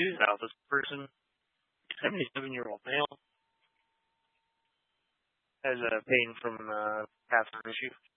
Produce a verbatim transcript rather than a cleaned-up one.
two South. This person, seventy-seven-year-old male, has a pain from uh, cathether issue.